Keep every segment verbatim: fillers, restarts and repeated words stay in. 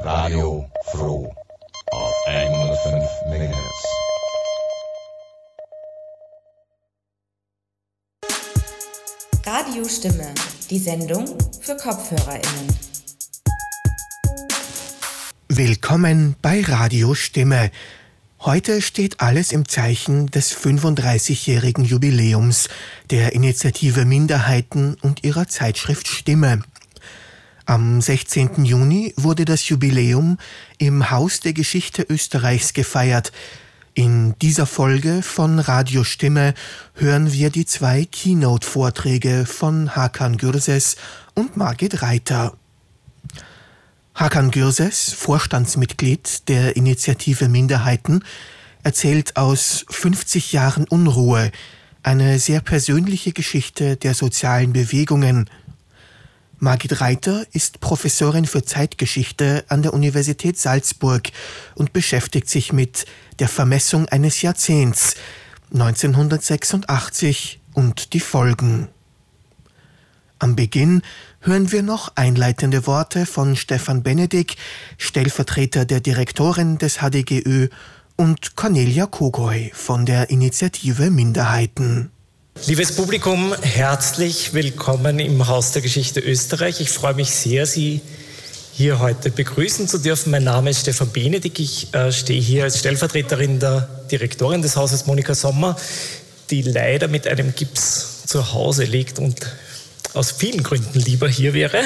Radio Froh auf hundertfünf Megahertz. Radiostimme, die Sendung für KopfhörerInnen. Willkommen bei Radiostimme. Heute steht alles im Zeichen des fünfunddreißigjährigen Jubiläums der Initiative Minderheiten und ihrer Zeitschrift Stimme. Am sechzehnten Juni wurde das Jubiläum im Haus der Geschichte Österreichs gefeiert. In dieser Folge von Radiostimme hören wir die zwei Keynote-Vorträge von Hakan Gürses und Margit Reiter. Hakan Gürses, Vorstandsmitglied der Initiative Minderheiten, erzählt aus fünfzig Jahren Unruhe eine sehr persönliche Geschichte der sozialen Bewegungen. Margit Reiter ist Professorin für Zeitgeschichte an der Universität Salzburg und beschäftigt sich mit der Vermessung eines Jahrzehnts, neunzehnhundertsechsundachtzig, und die Folgen. Am Beginn hören wir noch einleitende Worte von Stefan Benedig, Stellvertreter der Direktorin des H D G Ö, und Cornelia Kogoy von der Initiative Minderheiten. Liebes Publikum, herzlich willkommen im Haus der Geschichte Österreich. Ich freue mich sehr, Sie hier heute begrüßen zu dürfen. Mein Name ist Stefan Benedig. Ich äh, stehe hier als Stellvertreterin der Direktorin des Hauses, Monika Sommer, die leider mit einem Gips zu Hause liegt und aus vielen Gründen lieber hier wäre,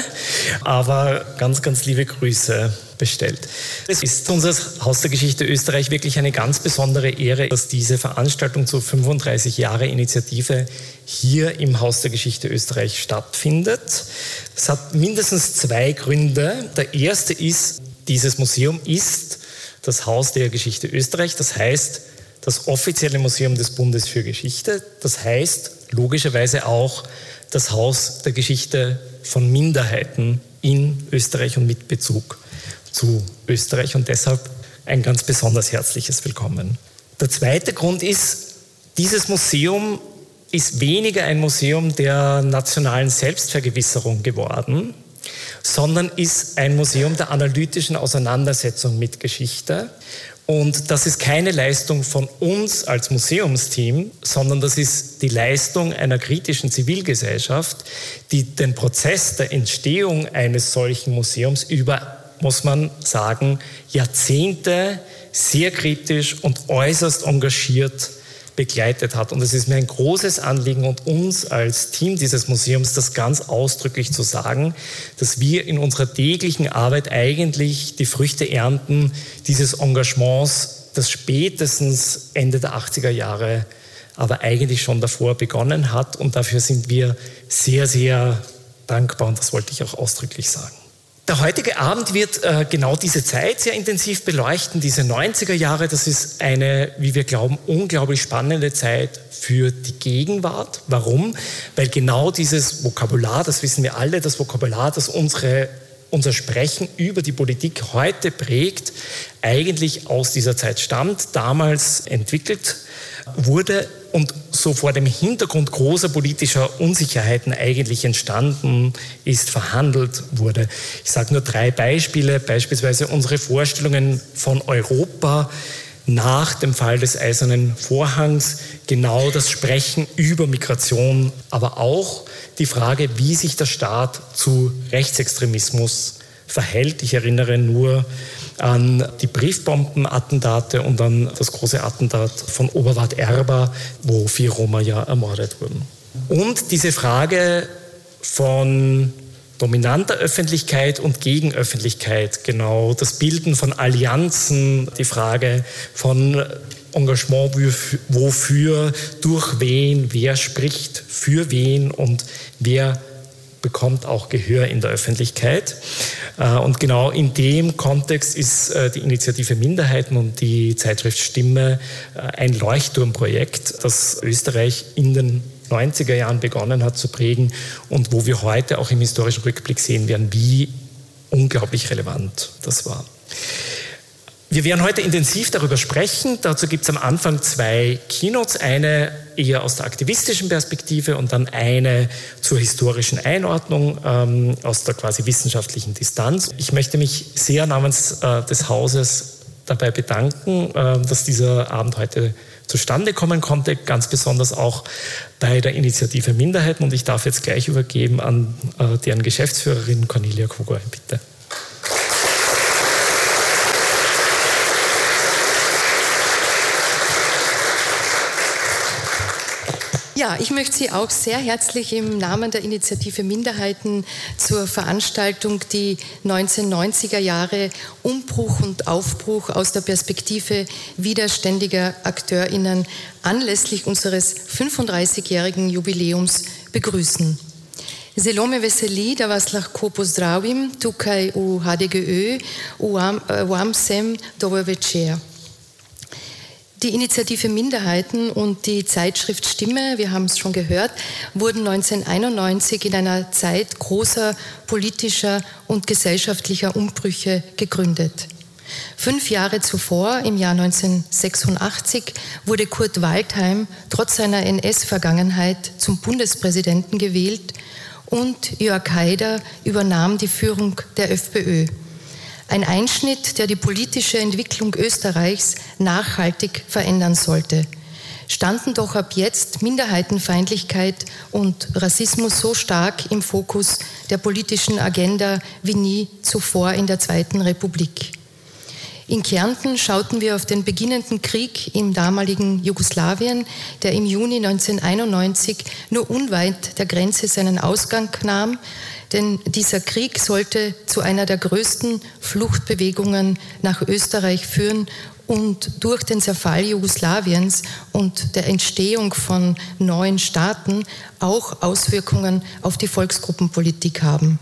aber ganz, ganz liebe Grüße bestellt. Es ist unser Haus der Geschichte Österreich wirklich eine ganz besondere Ehre, dass diese Veranstaltung zur fünfunddreißig Jahre Initiative hier im Haus der Geschichte Österreich stattfindet. Es hat mindestens zwei Gründe. Der erste ist, dieses Museum ist das Haus der Geschichte Österreich, das heißt das offizielle Museum des Bundes für Geschichte, das heißt logischerweise auch das Haus der Geschichte von Minderheiten in Österreich und mit Bezug zu Österreich und deshalb ein ganz besonders herzliches Willkommen. Der zweite Grund ist, dieses Museum ist weniger ein Museum der nationalen Selbstvergewisserung geworden, sondern ist ein Museum der analytischen Auseinandersetzung mit Geschichte. Und das ist keine Leistung von uns als Museumsteam, sondern das ist die Leistung einer kritischen Zivilgesellschaft, die den Prozess der Entstehung eines solchen Museums über, muss man sagen, Jahrzehnte sehr kritisch und äußerst engagiert begleitet hat. Und es ist mir ein großes Anliegen und uns als Team dieses Museums das ganz ausdrücklich zu sagen, dass wir in unserer täglichen Arbeit eigentlich die Früchte ernten dieses Engagements, das spätestens Ende der achtziger Jahre, aber eigentlich schon davor begonnen hat. Und dafür sind wir sehr, sehr dankbar und das wollte ich auch ausdrücklich sagen. Der heutige Abend wird äh, genau diese Zeit sehr intensiv beleuchten, diese neunziger Jahre. Das ist eine, wie wir glauben, unglaublich spannende Zeit für die Gegenwart. Warum? Weil genau dieses Vokabular, das wissen wir alle, das Vokabular, das unsere, unser Sprechen über die Politik heute prägt, eigentlich aus dieser Zeit stammt, damals entwickelt wurde und so vor dem Hintergrund großer politischer Unsicherheiten eigentlich entstanden ist, verhandelt wurde. Ich sage nur drei Beispiele, beispielsweise unsere Vorstellungen von Europa nach dem Fall des Eisernen Vorhangs, genau das Sprechen über Migration, aber auch die Frage, wie sich der Staat zu Rechtsextremismus verhält. Ich erinnere nur an die Briefbombenattentate und an das große Attentat von Oberwart Erba, wo vier Roma ja ermordet wurden. Und diese Frage von dominanter Öffentlichkeit und Gegenöffentlichkeit, genau das Bilden von Allianzen, die Frage von Engagement wofür, durch wen, wer spricht für wen und wer bekommt auch Gehör in der Öffentlichkeit. Und genau in dem Kontext ist die Initiative Minderheiten und die Zeitschrift Stimme ein Leuchtturmprojekt, das Österreich in den neunziger Jahren begonnen hat zu prägen und wo wir heute auch im historischen Rückblick sehen werden, wie unglaublich relevant das war. Wir werden heute intensiv darüber sprechen. Dazu gibt es am Anfang zwei Keynotes. Eine eher aus der aktivistischen Perspektive und dann eine zur historischen Einordnung ähm, aus der quasi wissenschaftlichen Distanz. Ich möchte mich sehr namens äh, des Hauses dabei bedanken, äh, dass dieser Abend heute zustande kommen konnte, ganz besonders auch bei der Initiative Minderheiten. Und ich darf jetzt gleich übergeben an äh, deren Geschäftsführerin Cornelia Kugel, bitte. Ja, ich möchte Sie auch sehr herzlich im Namen der Initiative Minderheiten zur Veranstaltung, die neunzehnhundertneunziger Jahre Umbruch und Aufbruch aus der Perspektive widerständiger AkteurInnen anlässlich unseres fünfunddreißigjährigen Jubiläums begrüßen. Zelo veseli, da vas lahko pozdravim tukaj v H D G Ö v vsem dober večer. Die Initiative Minderheiten und die Zeitschrift Stimme, wir haben es schon gehört, wurden neunzehnhunderteinundneunzig in einer Zeit großer politischer und gesellschaftlicher Umbrüche gegründet. Fünf Jahre zuvor, im Jahr neunzehnhundertsechsundachtzig, wurde Kurt Waldheim trotz seiner N S-Vergangenheit zum Bundespräsidenten gewählt und Jörg Haider übernahm die Führung der FPÖ. Ein Einschnitt, der die politische Entwicklung Österreichs nachhaltig verändern sollte. Standen doch ab jetzt Minderheitenfeindlichkeit und Rassismus so stark im Fokus der politischen Agenda wie nie zuvor in der Zweiten Republik. In Kärnten schauten wir auf den beginnenden Krieg im damaligen Jugoslawien, der im Juni neunzehnhunderteinundneunzig nur unweit der Grenze seinen Ausgang nahm, denn dieser Krieg sollte zu einer der größten Fluchtbewegungen nach Österreich führen und durch den Zerfall Jugoslawiens und der Entstehung von neuen Staaten auch Auswirkungen auf die Volksgruppenpolitik haben.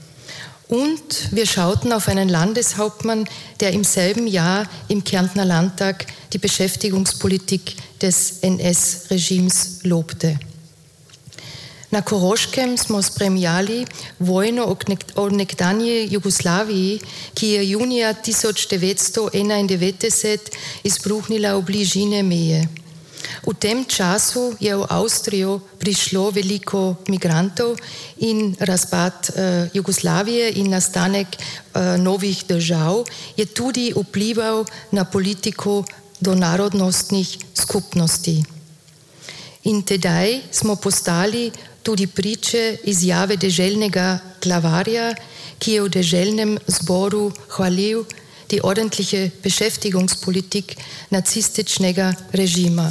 Und wir schauten auf einen Landeshauptmann, der im selben Jahr im Kärntner Landtag die Beschäftigungspolitik des N S-Regimes lobte. Na Koroškem smo spremljali vojno o nekdanji Jugoslaviji, ki je junija tisoč devetsto enaindevetdeset izbruhnila v bližine meje. V tem času je v Avstrijo prišlo veliko migrantov in razpad uh, Jugoslavije in nastanek uh, novih držav je tudi vplival na politiko do narodnostnih skupnosti. In tedaj smo postali tudi priče izjave deželnega glavarja, ki je v deželnem zboru hvalil die ordentliche Beschäftigungspolitik nazističnega režima.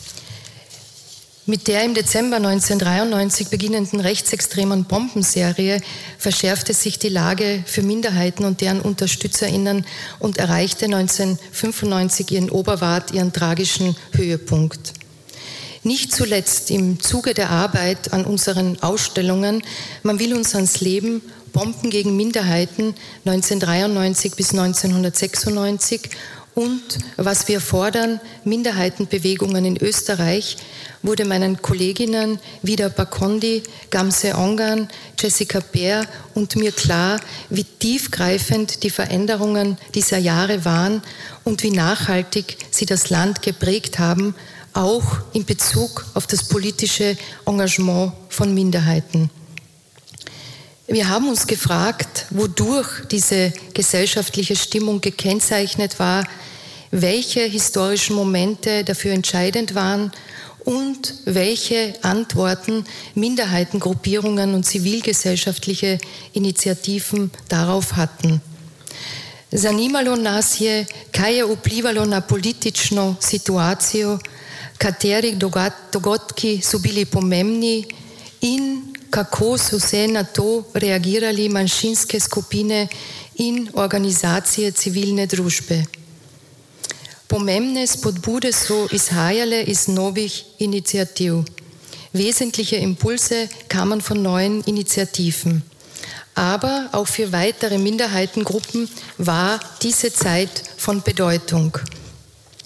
Mit der im Dezember neunzehnhundertdreiundneunzig beginnenden rechtsextremen Bombenserie verschärfte sich die Lage für Minderheiten und deren UnterstützerInnen und erreichte neunzehnhundertfünfundneunzig ihren Oberwart, ihren tragischen Höhepunkt. Nicht zuletzt im Zuge der Arbeit an unseren Ausstellungen Man will uns ans Leben, Bomben gegen Minderheiten neunzehnhundertdreiundneunzig bis neunzehnhundertsechsundneunzig und Was wir fordern, Minderheitenbewegungen in Österreich, wurde meinen Kolleginnen Vida Pakondi, Gamse Ongan, Jessica Bär und mir klar, wie tiefgreifend die Veränderungen dieser Jahre waren und wie nachhaltig sie das Land geprägt haben, auch in Bezug auf das politische Engagement von Minderheiten. Wir haben uns gefragt, wodurch diese gesellschaftliche Stimmung gekennzeichnet war, welche historischen Momente dafür entscheidend waren und welche Antworten Minderheitengruppierungen und zivilgesellschaftliche Initiativen darauf hatten. Zanimalo nas je, kaj je vplivalo na politično situacijo, kateri dogodki so bili pomembni in kako so se na to reagirali manjšinske skupine in organizacije civilne družbe. Pomembne spodbude so izhajale iz novih initiativ. Wesentliche Impulse kamen von neuen Initiativen. Aber auch für weitere Minderheitengruppen war diese Zeit von Bedeutung.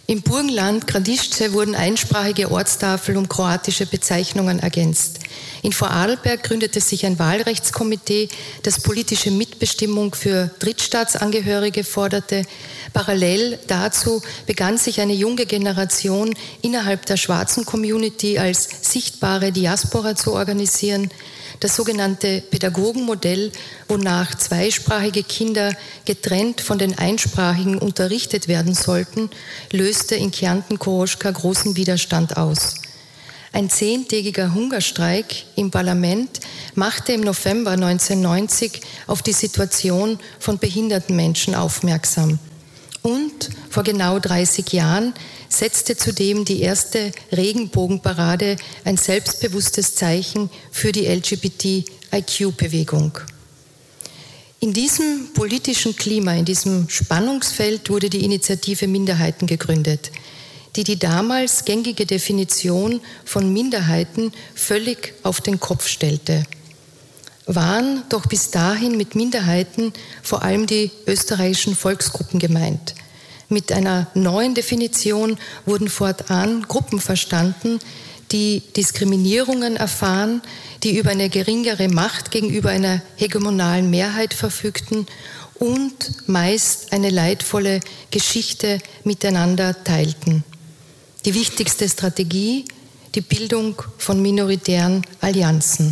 Im Burgenland Gradišće wurden einsprachige Ortstafeln um kroatische Bezeichnungen ergänzt. In Vorarlberg gründete sich ein Wahlrechtskomitee, das politische Mitbestimmung für Drittstaatsangehörige forderte. Parallel dazu begann sich eine junge Generation innerhalb der schwarzen Community als sichtbare Diaspora zu organisieren. Das sogenannte Pädagogenmodell, wonach zweisprachige Kinder getrennt von den einsprachigen unterrichtet werden sollten, löste in Kärnten-Koroschka großen Widerstand aus. Ein zehntägiger Hungerstreik im Parlament machte im November neunzehnhundertneunzig auf die Situation von behinderten Menschen aufmerksam. Und vor genau dreißig Jahren setzte zudem die erste Regenbogenparade ein selbstbewusstes Zeichen für die L G B T I Q-Bewegung. In diesem politischen Klima, in diesem Spannungsfeld wurde die Initiative Minderheiten gegründet, die die damals gängige Definition von Minderheiten völlig auf den Kopf stellte. Waren doch bis dahin mit Minderheiten vor allem die österreichischen Volksgruppen gemeint. Mit einer neuen Definition wurden fortan Gruppen verstanden, die Diskriminierungen erfahren, die über eine geringere Macht gegenüber einer hegemonalen Mehrheit verfügten und meist eine leidvolle Geschichte miteinander teilten. Die wichtigste Strategie, die Bildung von minoritären Allianzen.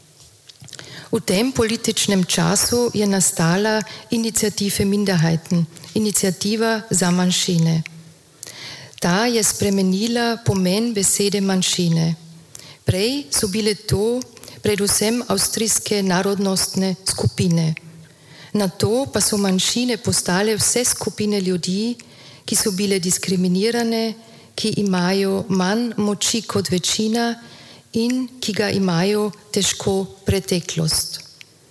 U tem političnem času je nastala iniciativa Minderheiten, iniciativa za manjšine. Ta je spremenila pomen besede manjšine. Prej so bile to predvsem avstrijske narodnostne skupine. Nato pa so manjšine postale vse skupine ljudi, ki so bile diskriminirane, ki imajo manj moči kot večina in ki ga imajo težko preteklost.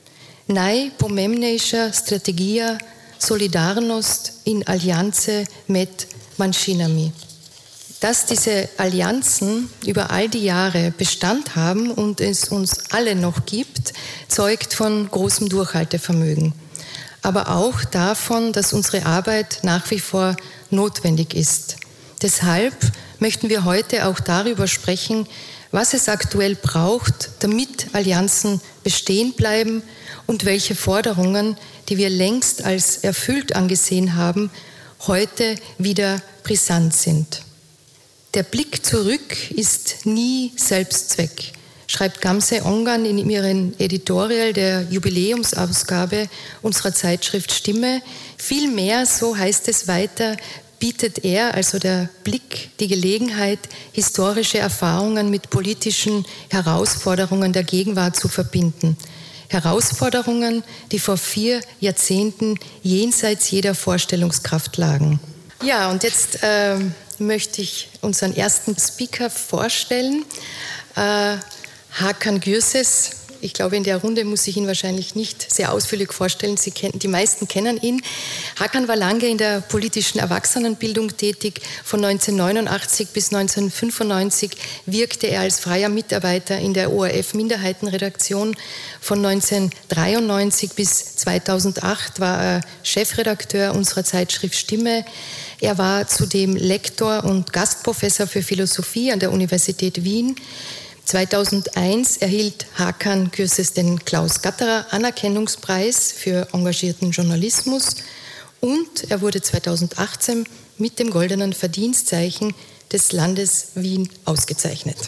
Najpomembnejša strategija Solidarnost in Allianze mit manjšinami. Dass diese Allianzen über all die Jahre Bestand haben und es uns alle noch gibt, zeugt von großem Durchhaltevermögen. Aber auch davon, dass unsere Arbeit nach wie vor notwendig ist. Deshalb möchten wir heute auch darüber sprechen, was es aktuell braucht, damit Allianzen bestehen bleiben und welche Forderungen, die wir längst als erfüllt angesehen haben, heute wieder brisant sind. Der Blick zurück ist nie Selbstzweck, schreibt Gamze Ongan in ihrem Editorial der Jubiläumsausgabe unserer Zeitschrift Stimme. Vielmehr, so heißt es weiter, bietet er, also der Blick, die Gelegenheit, historische Erfahrungen mit politischen Herausforderungen der Gegenwart zu verbinden. Herausforderungen, die vor vier Jahrzehnten jenseits jeder Vorstellungskraft lagen. Ja, und jetzt äh, möchte ich unseren ersten Speaker vorstellen, äh, Hakan Gürses. Ich glaube, in der Runde muss ich ihn wahrscheinlich nicht sehr ausführlich vorstellen. Sie kennen, die meisten kennen ihn. Hakan war lange in der politischen Erwachsenenbildung tätig. Von neunzehnhundertneunundachtzig bis neunzehnhundertfünfundneunzig wirkte er als freier Mitarbeiter in der O R F-Minderheitenredaktion. Von neunzehnhundertdreiundneunzig bis zweitausendacht war er Chefredakteur unserer Zeitschrift Stimme. Er war zudem Lektor und Gastprofessor für Philosophie an der Universität Wien. zweitausendeins erhielt Hakan Gürses den Klaus Gatterer Anerkennungspreis für engagierten Journalismus und er wurde zweitausendachtzehn mit dem Goldenen Verdienstzeichen des Landes Wien ausgezeichnet.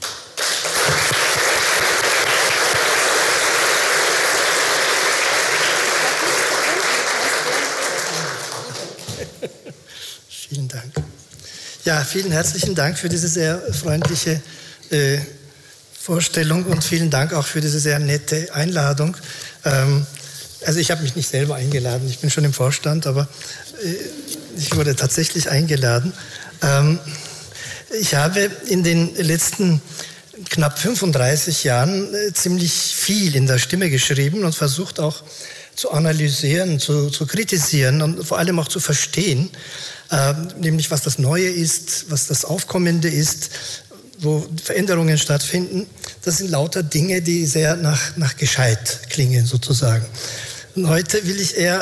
Vielen Dank. Ja, vielen herzlichen Dank für diese sehr freundliche äh, Vorstellung und vielen Dank auch für diese sehr nette Einladung. Ähm, also ich habe mich nicht selber eingeladen, ich bin schon im Vorstand, aber äh, ich wurde tatsächlich eingeladen. Ähm, ich habe in den letzten knapp fünfunddreißig Jahren äh, ziemlich viel in der Stimme geschrieben und versucht auch zu analysieren, zu, zu kritisieren und vor allem auch zu verstehen, äh, nämlich was das Neue ist, was das Aufkommende ist, wo Veränderungen stattfinden. Das sind lauter Dinge, die sehr nach, nach gescheit klingen sozusagen. Und heute will ich eher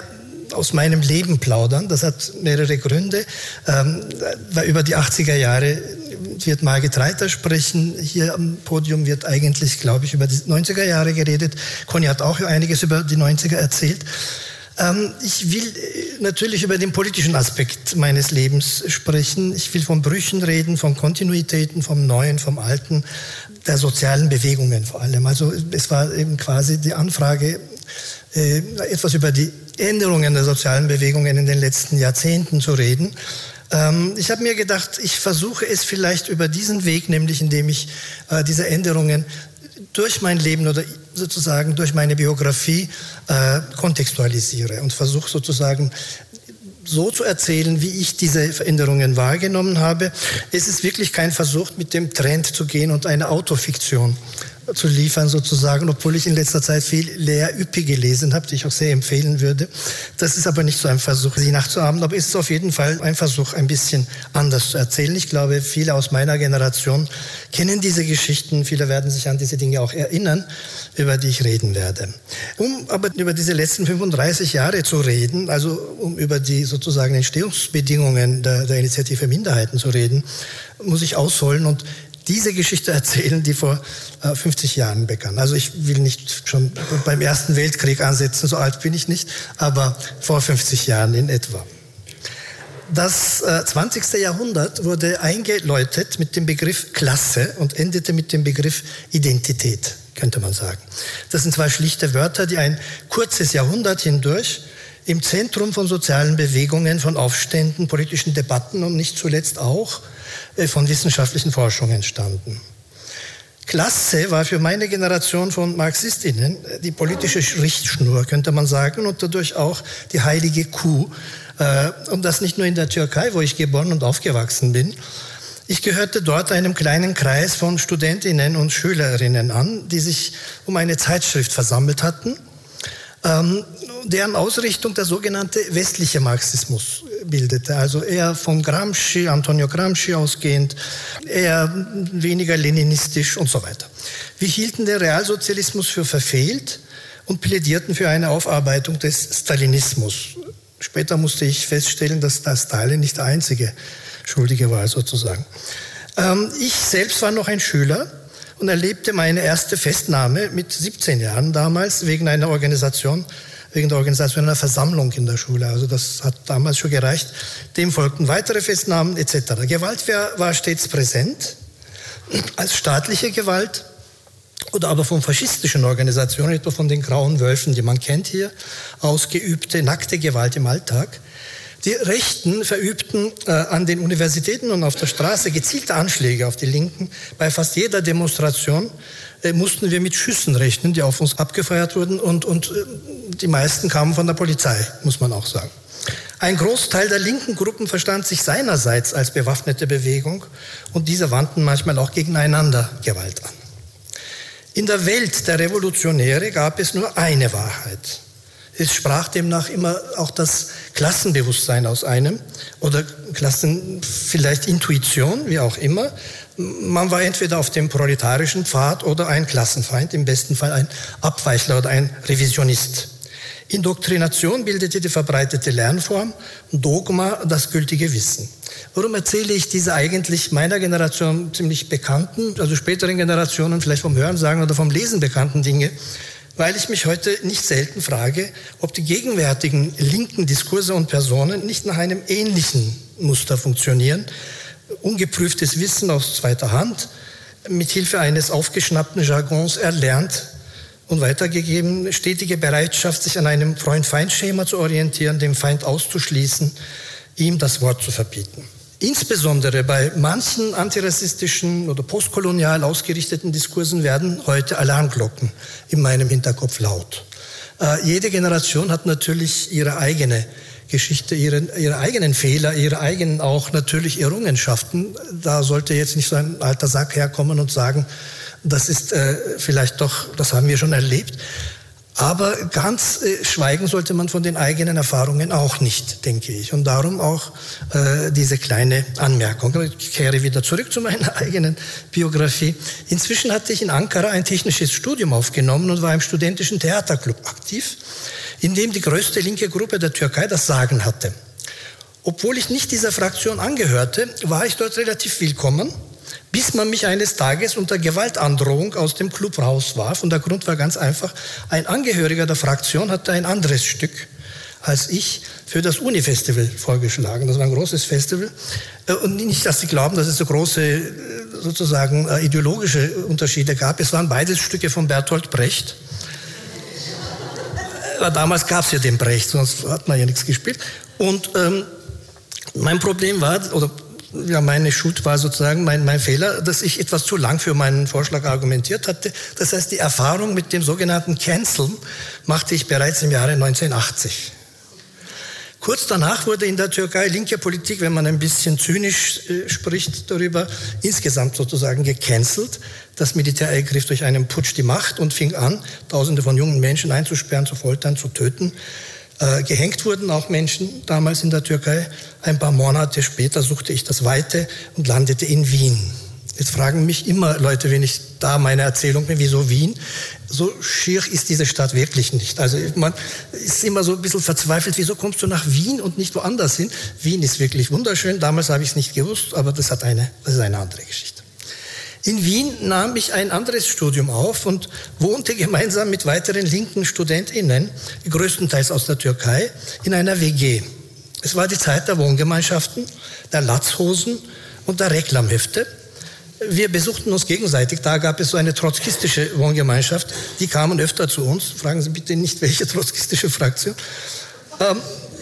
aus meinem Leben plaudern. Das hat mehrere Gründe. Ähm, weil über die achtziger Jahre wird Margit Reiter sprechen. Hier am Podium wird eigentlich, glaube ich, über die neunziger Jahre geredet. Conny hat auch einiges über die neunziger erzählt. Ähm, ich will natürlich über den politischen Aspekt meines Lebens sprechen. Ich will von Brüchen reden, von Kontinuitäten, vom Neuen, vom Alten, der sozialen Bewegungen vor allem. Also es war eben quasi die Anfrage, äh, etwas über die Änderungen der sozialen Bewegungen in den letzten Jahrzehnten zu reden. Ähm, ich habe mir gedacht, ich versuche es vielleicht über diesen Weg, nämlich indem ich äh, diese Änderungen durch mein Leben oder sozusagen durch meine Biografie äh, kontextualisiere und versuche sozusagen so zu erzählen, wie ich diese Veränderungen wahrgenommen habe. Es ist wirklich kein Versuch, mit dem Trend zu gehen und eine Autofiktion zu liefern sozusagen, obwohl ich in letzter Zeit viel Lea Yppi gelesen habe, die ich auch sehr empfehlen würde. Das ist aber nicht so ein Versuch, sie nachzuahmen, aber es ist auf jeden Fall ein Versuch, ein bisschen anders zu erzählen. Ich glaube, viele aus meiner Generation kennen diese Geschichten, viele werden sich an diese Dinge auch erinnern, über die ich reden werde. Um aber über diese letzten fünfunddreißig Jahre zu reden, also um über die sozusagen Entstehungsbedingungen der, der Initiative Minderheiten zu reden, muss ich ausholen und diese Geschichte erzählen, die vor äh, fünfzig Jahren begann. Also ich will nicht schon beim Ersten Weltkrieg ansetzen, so alt bin ich nicht, aber vor fünfzig Jahren in etwa. Das äh, zwanzigste Jahrhundert wurde eingeläutet mit dem Begriff Klasse und endete mit dem Begriff Identität, könnte man sagen. Das sind zwei schlichte Wörter, die ein kurzes Jahrhundert hindurch im Zentrum von sozialen Bewegungen, von Aufständen, politischen Debatten und nicht zuletzt auch von wissenschaftlichen Forschungen standen. Klasse war für meine Generation von Marxistinnen die politische Richtschnur, könnte man sagen, und dadurch auch die heilige Kuh. Und das nicht nur in der Türkei, wo ich geboren und aufgewachsen bin. Ich gehörte dort einem kleinen Kreis von Studentinnen und Schülerinnen an, die sich um eine Zeitschrift versammelt hatten, deren Ausrichtung der sogenannte westliche Marxismus bildete. Also eher von Gramsci, Antonio Gramsci ausgehend, eher weniger leninistisch und so weiter. Wir hielten den Realsozialismus für verfehlt und plädierten für eine Aufarbeitung des Stalinismus. Später musste ich feststellen, dass da Stalin nicht der einzige Schuldige war, sozusagen. Ähm, ich selbst war noch ein Schüler und erlebte meine erste Festnahme mit siebzehn Jahren damals wegen einer Organisation, wegen der Organisation einer Versammlung in der Schule. Also das hat damals schon gereicht. Dem folgten weitere Festnahmen et cetera. Gewalt war stets präsent, als staatliche Gewalt oder aber von faschistischen Organisationen, etwa von den Grauen Wölfen, die man kennt hier, ausgeübte nackte Gewalt im Alltag. Die Rechten verübten äh, an den Universitäten und auf der Straße gezielte Anschläge auf die Linken. Bei fast jeder Demonstration äh, mussten wir mit Schüssen rechnen, die auf uns abgefeuert wurden und, und äh, die meisten kamen von der Polizei, muss man auch sagen. Ein Großteil der linken Gruppen verstand sich seinerseits als bewaffnete Bewegung und diese wandten manchmal auch gegeneinander Gewalt an. In der Welt der Revolutionäre gab es nur eine Wahrheit. Es sprach demnach immer auch das Klassenbewusstsein aus einem oder Klassen, vielleicht Intuition, wie auch immer. Man war entweder auf dem proletarischen Pfad oder ein Klassenfeind, im besten Fall ein Abweichler oder ein Revisionist. Indoktrination bildete die verbreitete Lernform, Dogma das gültige Wissen. Warum erzähle ich diese eigentlich meiner Generation ziemlich bekannten, also späteren Generationen vielleicht vom Hörensagen oder vom Lesen bekannten Dinge? Weil ich mich heute nicht selten frage, ob die gegenwärtigen linken Diskurse und Personen nicht nach einem ähnlichen Muster funktionieren. Ungeprüftes Wissen aus zweiter Hand, mithilfe eines aufgeschnappten Jargons erlernt und weitergegeben, stetige Bereitschaft, sich an einem Freund-Feind-Schema zu orientieren, den Feind auszuschließen, ihm das Wort zu verbieten. Insbesondere bei manchen antirassistischen oder postkolonial ausgerichteten Diskursen werden heute Alarmglocken in meinem Hinterkopf laut. Äh, jede Generation hat natürlich ihre eigene Geschichte, ihre, ihre eigenen Fehler, ihre eigenen auch natürlich Errungenschaften. Da sollte jetzt nicht so ein alter Sack herkommen und sagen, das ist äh, vielleicht doch, das haben wir schon erlebt. Aber ganz äh, schweigen sollte man von den eigenen Erfahrungen auch nicht, denke ich. Und darum auch äh, diese kleine Anmerkung. Ich kehre wieder zurück zu meiner eigenen Biografie. Inzwischen hatte ich in Ankara ein technisches Studium aufgenommen und war im studentischen Theaterclub aktiv. in dem die größte linke Gruppe der Türkei das Sagen hatte. Obwohl ich nicht dieser Fraktion angehörte, war ich dort relativ willkommen, bis man mich eines Tages unter Gewaltandrohung aus dem Club rauswarf. Und der Grund war ganz einfach, ein Angehöriger der Fraktion hatte ein anderes Stück als ich für das Uni-Festival vorgeschlagen. Das war ein großes Festival. Und nicht, dass Sie glauben, dass es so große, sozusagen, ideologische Unterschiede gab. Es waren beides Stücke von Bertolt Brecht. Damals gab es ja den Brecht, sonst hat man ja nichts gespielt. Und ähm, mein Problem war, oder ja, meine Schuld war sozusagen mein, mein Fehler, dass ich etwas zu lang für meinen Vorschlag argumentiert hatte. Das heißt, die Erfahrung mit dem sogenannten Canceln machte ich bereits im Jahre neunzehnhundertachtzig. Kurz danach wurde in der Türkei linke Politik, wenn man ein bisschen zynisch äh, spricht darüber, insgesamt sozusagen gecancelt. Das Militär ergriff durch einen Putsch die Macht und fing an, Tausende von jungen Menschen einzusperren, zu foltern, zu töten. Äh, gehängt wurden auch Menschen damals in der Türkei. Ein paar Monate später suchte ich das Weite und landete in Wien. Jetzt fragen mich immer Leute, wenn ich da meine Erzählung bin, wieso Wien? So schier ist diese Stadt wirklich nicht. Also man ist immer so ein bisschen verzweifelt, wieso kommst du nach Wien und nicht woanders hin? Wien ist wirklich wunderschön, damals habe ich es nicht gewusst, aber das, hat eine, das ist eine andere Geschichte. In Wien nahm ich ein anderes Studium auf und wohnte gemeinsam mit weiteren linken StudentInnen, größtenteils aus der Türkei, in einer W G. Es war die Zeit der Wohngemeinschaften, der Latzhosen und der Reklamhefte. Wir besuchten uns gegenseitig. Da gab es so eine trotzkistische Wohngemeinschaft. Die kamen öfter zu uns. Fragen Sie bitte nicht, welche trotzkistische Fraktion. Ähm,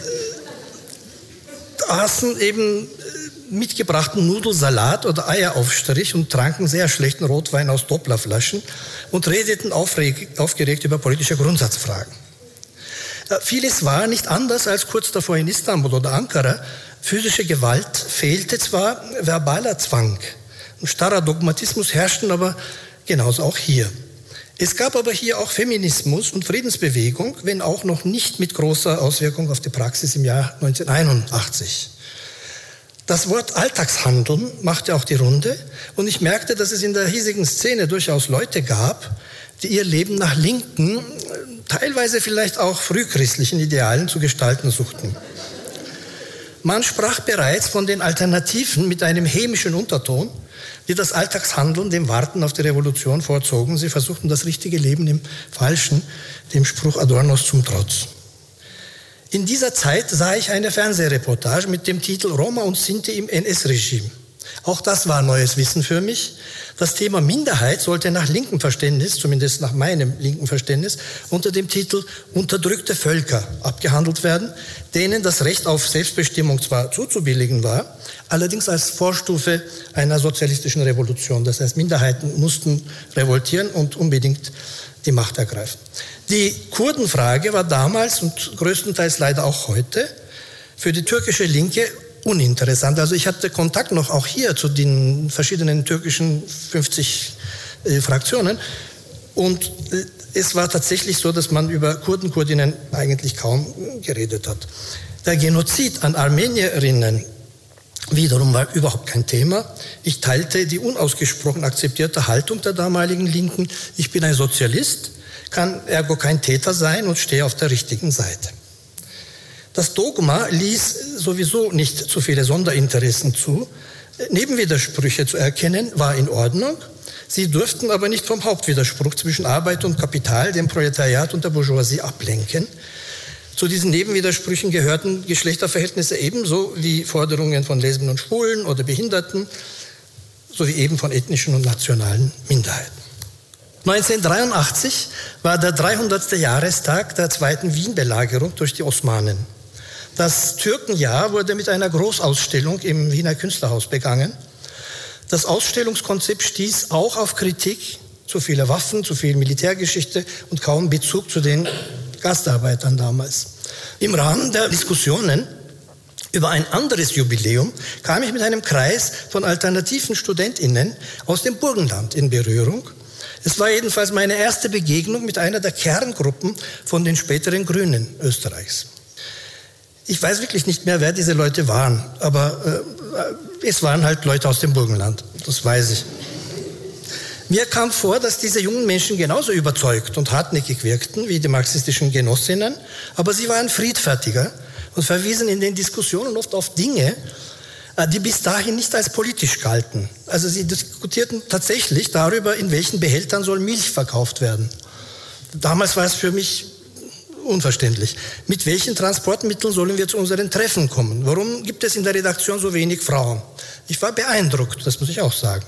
aßen eben mitgebrachten Nudelsalat oder Eieraufstrich und tranken sehr schlechten Rotwein aus Dopplerflaschen und redeten aufreg- aufgeregt über politische Grundsatzfragen. Äh, vieles war nicht anders als kurz davor in Istanbul oder Ankara. Physische Gewalt fehlte zwar, verbaler Zwang. Ein starrer Dogmatismus herrschten aber genauso auch hier. Es gab aber hier auch Feminismus und Friedensbewegung, wenn auch noch nicht mit großer Auswirkung auf die Praxis im Jahr neunzehnhunderteinundachtzig. Das Wort Alltagshandeln machte auch die Runde und ich merkte, dass es in der hiesigen Szene durchaus Leute gab, die ihr Leben nach linken, teilweise vielleicht auch frühchristlichen Idealen zu gestalten suchten. Man sprach bereits von den Alternativen mit einem hämischen Unterton, die das Alltagshandeln dem Warten auf die Revolution vorzogen. Sie versuchten das richtige Leben im Falschen, dem Spruch Adornos zum Trotz. In dieser Zeit sah ich eine Fernsehreportage mit dem Titel Roma und Sinti im N S-Regime. Auch das war neues Wissen für mich. Das Thema Minderheit sollte nach linkem Verständnis, zumindest nach meinem linken Verständnis, unter dem Titel Unterdrückte Völker abgehandelt werden, denen das Recht auf Selbstbestimmung zwar zuzubilligen war, allerdings als Vorstufe einer sozialistischen Revolution. Das heißt, Minderheiten mussten revoltieren und unbedingt die Macht ergreifen. Die Kurdenfrage war damals und größtenteils leider auch heute für die türkische Linke uninteressant. Also ich hatte Kontakt noch auch hier zu den verschiedenen türkischen fünfzig äh, Fraktionen und äh, es war tatsächlich so, dass man über Kurden, Kurdinnen eigentlich kaum geredet hat. Der Genozid an Armenierinnen wiederum war überhaupt kein Thema. Ich teilte die unausgesprochen akzeptierte Haltung der damaligen Linken. Ich bin ein Sozialist, kann ergo kein Täter sein und stehe auf der richtigen Seite. Das Dogma ließ sowieso nicht zu viele Sonderinteressen zu. Nebenwidersprüche zu erkennen war in Ordnung. Sie durften aber nicht vom Hauptwiderspruch zwischen Arbeit und Kapital, dem Proletariat und der Bourgeoisie ablenken. Zu diesen Nebenwidersprüchen gehörten Geschlechterverhältnisse ebenso wie Forderungen von Lesben und Schwulen oder Behinderten, sowie eben von ethnischen und nationalen Minderheiten. neunzehnhundertdreiundachtzig war der dreihundertste Jahrestag der zweiten Wien-Belagerung durch die Osmanen. Das Türkenjahr wurde mit einer Großausstellung im Wiener Künstlerhaus begangen. Das Ausstellungskonzept stieß auch auf Kritik, zu viele Waffen, zu viel Militärgeschichte und kaum Bezug zu den Gastarbeitern damals. Im Rahmen der Diskussionen über ein anderes Jubiläum kam ich mit einem Kreis von alternativen StudentInnen aus dem Burgenland in Berührung. Es war jedenfalls meine erste Begegnung mit einer der Kerngruppen von den späteren Grünen Österreichs. Ich weiß wirklich nicht mehr, wer diese Leute waren, aber äh, es waren halt Leute aus dem Burgenland, das weiß ich. Mir kam vor, dass diese jungen Menschen genauso überzeugt und hartnäckig wirkten wie die marxistischen Genossinnen, aber sie waren friedfertiger und verwiesen in den Diskussionen oft auf Dinge, die bis dahin nicht als politisch galten. Also sie diskutierten tatsächlich darüber, in welchen Behältern soll Milch verkauft werden. Damals war es für mich unverständlich. Mit welchen Transportmitteln sollen wir zu unseren Treffen kommen? Warum gibt es in der Redaktion so wenig Frauen? Ich war beeindruckt, das muss ich auch sagen.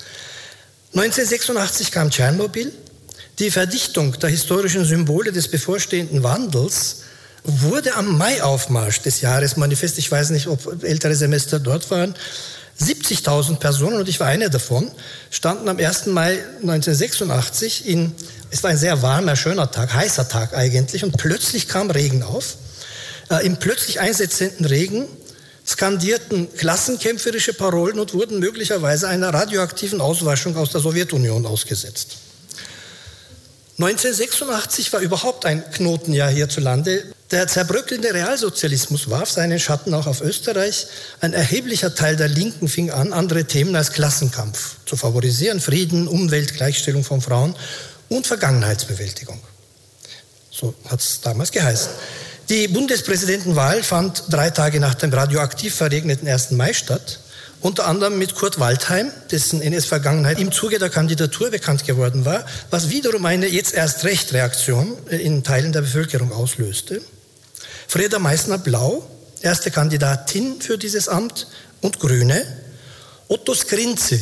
neunzehnhundertsechsundachtzig kam Tschernobyl. Die Verdichtung der historischen Symbole des bevorstehenden Wandels wurde am Mai-Aufmarsch des Jahres manifest. Ich weiß nicht, ob ältere Semester dort waren. siebzigtausend Personen, und ich war einer davon, standen am ersten Mai neunzehnhundertsechsundachtzig in, es war ein sehr warmer, schöner Tag, heißer Tag eigentlich, und plötzlich kam Regen auf. Äh, Im plötzlich einsetzenden Regen skandierten klassenkämpferische Parolen und wurden möglicherweise einer radioaktiven Auswaschung aus der Sowjetunion ausgesetzt. neunzehnhundertsechsundachtzig war überhaupt ein Knotenjahr hierzulande. Der zerbröckelnde Realsozialismus warf seinen Schatten auch auf Österreich. Ein erheblicher Teil der Linken fing an, andere Themen als Klassenkampf zu favorisieren: Frieden, Umwelt, Gleichstellung von Frauen und Vergangenheitsbewältigung. So hat es damals geheißen. Die Bundespräsidentenwahl fand drei Tage nach dem radioaktiv verregneten ersten Mai statt. Unter anderem mit Kurt Waldheim, dessen N S-Vergangenheit im Zuge der Kandidatur bekannt geworden war, was wiederum eine jetzt erst recht Reaktion in Teilen der Bevölkerung auslöste. Freda Meissner-Blau, erste Kandidatin für dieses Amt, und Grüne. Otto Skrinzi,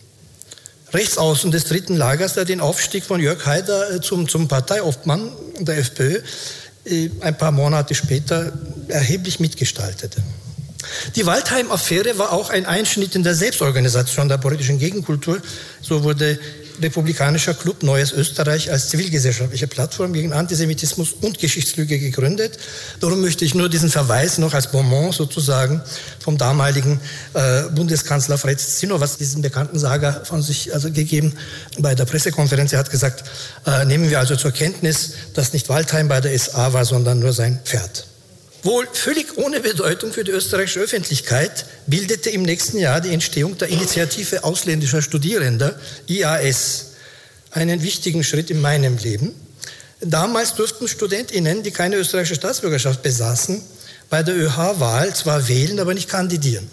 Rechtsaußen des dritten Lagers, der den Aufstieg von Jörg Haider zum, zum Parteiobmann der FPÖ ein paar Monate später erheblich mitgestaltete. Die Waldheim-Affäre war auch ein Einschnitt in der Selbstorganisation der politischen Gegenkultur. So wurde Republikanischer Club Neues Österreich als zivilgesellschaftliche Plattform gegen Antisemitismus und Geschichtslüge gegründet. Darum möchte ich nur diesen Verweis noch als Bonbon sozusagen vom damaligen äh, Bundeskanzler Fred Zinnow, diesen bekannten Saga von sich also gegeben bei der Pressekonferenz. Er hat gesagt, äh, nehmen wir also zur Kenntnis, dass nicht Waldheim bei der S A war, sondern nur sein Pferd. Wohl völlig ohne Bedeutung für die österreichische Öffentlichkeit bildete im nächsten Jahr die Entstehung der Initiative ausländischer Studierender, I A S, einen wichtigen Schritt in meinem Leben. Damals durften StudentInnen, die keine österreichische Staatsbürgerschaft besaßen, bei der ÖH-Wahl zwar wählen, aber nicht kandidieren.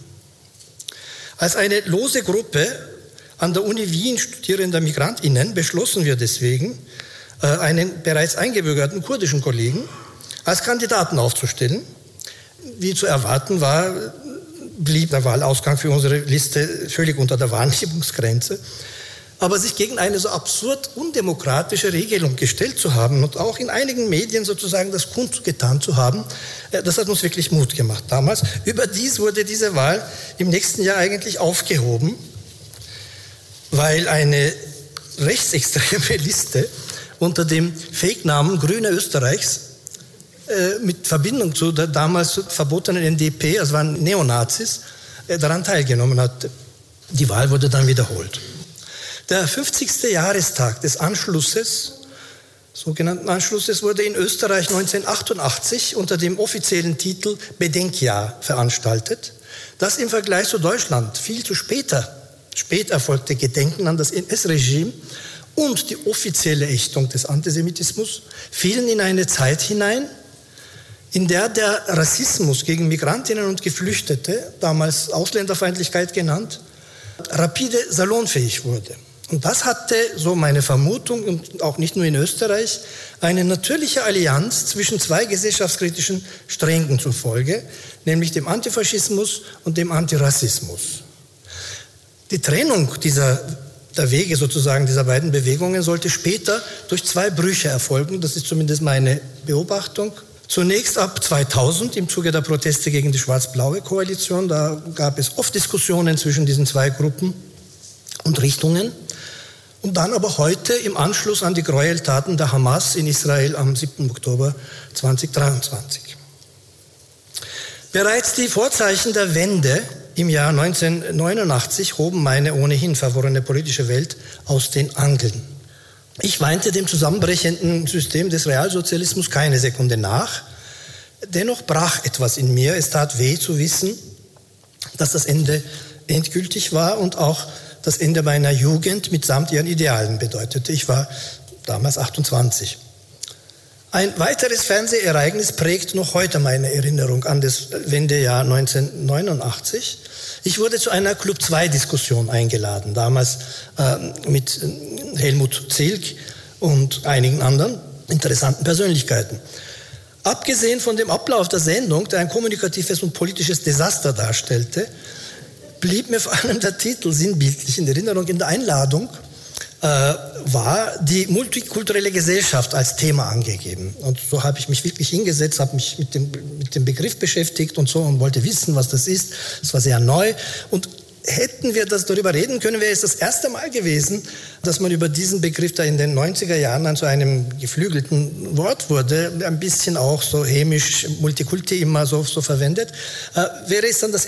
Als eine lose Gruppe an der Uni Wien studierender MigrantInnen beschlossen wir deswegen, einen bereits eingebürgerten kurdischen Kollegen als Kandidaten aufzustellen. Wie zu erwarten war, blieb der Wahlausgang für unsere Liste völlig unter der Wahrnehmungsgrenze. Aber sich gegen eine so absurd undemokratische Regelung gestellt zu haben und auch in einigen Medien sozusagen das kundgetan zu haben, das hat uns wirklich Mut gemacht damals. Überdies wurde diese Wahl im nächsten Jahr eigentlich aufgehoben, weil eine rechtsextreme Liste unter dem Fake-Namen Grüne Österreichs mit Verbindung zu der damals verbotenen N D P, also waren Neonazis, daran teilgenommen hat. Die Wahl wurde dann wiederholt. Der fünfzigste Jahrestag des Anschlusses, sogenannten Anschlusses, wurde in Österreich neunzehnhundertachtundachtzig unter dem offiziellen Titel Bedenkjahr veranstaltet, das im Vergleich zu Deutschland viel zu später, spät erfolgte Gedenken an das N S-Regime und die offizielle Ächtung des Antisemitismus fielen in eine Zeit hinein, in der der Rassismus gegen Migrantinnen und Geflüchtete, damals Ausländerfeindlichkeit genannt, rapide salonfähig wurde. Und das hatte, so meine Vermutung, und auch nicht nur in Österreich, eine natürliche Allianz zwischen zwei gesellschaftskritischen Strängen zur Folge, nämlich dem Antifaschismus und dem Antirassismus. Die Trennung dieser, der Wege sozusagen dieser beiden Bewegungen sollte später durch zwei Brüche erfolgen, das ist zumindest meine Beobachtung. Zunächst ab zweitausend im Zuge der Proteste gegen die schwarz-blaue Koalition. Da gab es oft Diskussionen zwischen diesen zwei Gruppen und Richtungen. Und dann aber heute im Anschluss an die Gräueltaten der Hamas in Israel am siebten Oktober zweitausenddreiundzwanzig. Bereits die Vorzeichen der Wende im Jahr neunzehnhundertneunundachtzig hoben meine ohnehin verworrene politische Welt aus den Angeln. Ich weinte dem zusammenbrechenden System des Realsozialismus keine Sekunde nach. Dennoch brach etwas in mir. Es tat weh zu wissen, dass das Ende endgültig war und auch, das Ende meiner Jugend mitsamt ihren Idealen bedeutete. Ich war damals achtundzwanzig. Ein weiteres Fernsehereignis prägt noch heute meine Erinnerung an das Wendejahr neunzehnhundertneunundachtzig. Ich wurde zu einer Club zwei Diskussion eingeladen, damals äh, mit Helmut Zilk und einigen anderen interessanten Persönlichkeiten. Abgesehen von dem Ablauf der Sendung, der ein kommunikatives und politisches Desaster darstellte, blieb mir vor allem der Titel sinnbildlich in Erinnerung. In der Einladung äh, war die multikulturelle Gesellschaft als Thema angegeben. Und so habe ich mich wirklich hingesetzt, habe mich mit dem, mit dem Begriff beschäftigt und so und wollte wissen, was das ist. Das war sehr neu. Und hätten wir das darüber reden können, wäre es das erste Mal gewesen, dass man über diesen Begriff, der in den neunziger Jahren dann zu einem geflügelten Wort wurde, ein bisschen auch so hämisch Multikulti immer so, so verwendet, äh, wäre es dann das